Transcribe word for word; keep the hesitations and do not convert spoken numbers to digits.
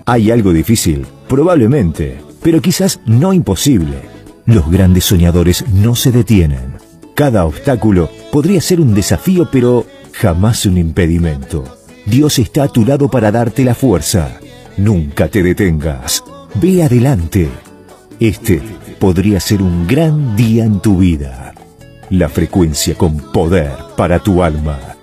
¿Hay algo difícil? Probablemente, pero quizás no imposible. Los grandes soñadores no se detienen. Cada obstáculo podría ser un desafío, pero jamás un impedimento. Dios está a tu lado para darte la fuerza. Nunca te detengas. Ve adelante. Este podría ser un gran día en tu vida. La frecuencia con poder para tu alma.